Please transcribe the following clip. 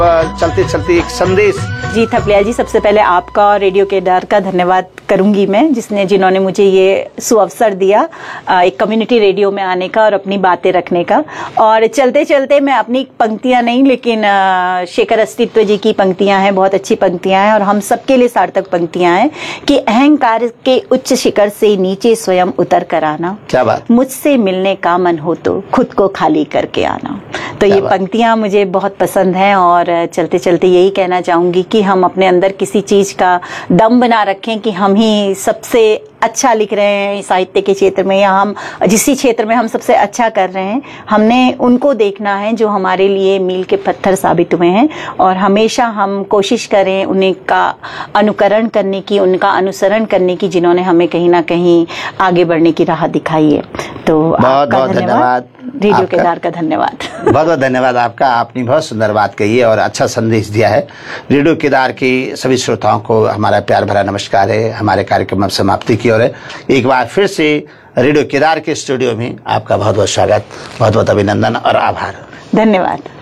चलते चलते एक संदेश। जी थपलिया जी, सबसे पहले आपका और रेडियो केदार का धन्यवाद करूंगी मैं, जिन्होंने मुझे ये सुअवसर दिया एक कम्युनिटी रेडियो में आने का और अपनी बातें रखने का। और चलते चलते मैं अपनी पंक्तियां नहीं, लेकिन शेखर अस्तित्व जी की पंक्तियां हैं, बहुत अच्छी पंक्तियां हैं और हम सबके लिए सार्थक पंक्तियां हैं कि अहंकार के उच्च शिखर से नीचे स्वयं उतर कर आना। क्या बात। मुझसे मिलने का मन हो तो खुद को खाली करके आना। तो ये पंक्तियां मुझे बहुत पसंद हैं और चलते चलते यही कहना चाहूंगी कि हम अपने अंदर किसी चीज का दम बना रखें कि हम ही सबसे अच्छा लिख रहे हैं साहित्य के क्षेत्र में, या हम जिस क्षेत्र में हम सबसे अच्छा कर रहे हैं, हमने उनको देखना है जो हमारे लिए मील के पत्थर साबित हुए हैं और हमेशा हम कोशिश करें उन्हीं का अनुकरण करने की, उनका अनुसरण करने की, जिन्होंने हमें कहीं ना कहीं आगे बढ़ने की राह दिखाई है। तो बहुत बहुत धन्यवाद, रेडियो केदार का धन्यवाद। बहुत बहुत धन्यवाद आपका। आपने बहुत सुंदर बात कही है और अच्छा संदेश दिया है। रेडियो केदार के सभी श्रोताओं को हमारा प्यार भरा नमस्कार है। हमारे कार्यक्रम समाप्ति की ओर है। एक बार फिर से रेडियो केदार के स्टूडियो में आपका बहुत बहुत स्वागत, बहुत बहुत अभिनंदन और आभार। धन्यवाद।